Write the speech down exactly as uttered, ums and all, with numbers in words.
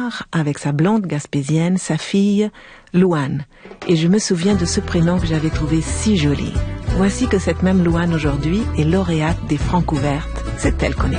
voir avec sa blonde gaspésienne, sa fille, Louane. Et je me souviens de ce prénom que j'avais trouvé si joli. Voici que cette même Louane aujourd'hui est lauréate des Francouvertes. C'est elle qu'on écoute.